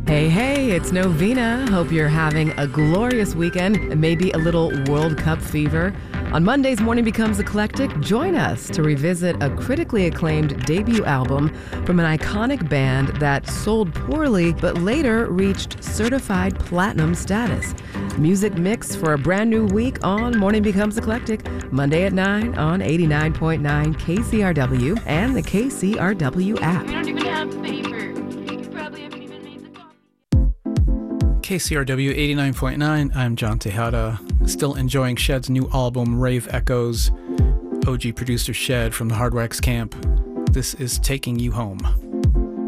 Hey, it's Novena. Hope you're having a glorious weekend and maybe a little World Cup fever. On Monday's Morning Becomes Eclectic, join us to revisit a critically acclaimed debut album from an iconic band that sold poorly but later reached certified platinum status. Music mix for a brand new week on Morning Becomes Eclectic, Monday at 9 on 89.9 KCRW and the KCRW app. We don't even have paper. You probably haven't even made the call. KCRW 89.9, I'm John Tejada. Still enjoying Shed's new album, Rave Echoes. OG producer Shed from the Hard Wax Camp. This is Taking You Home.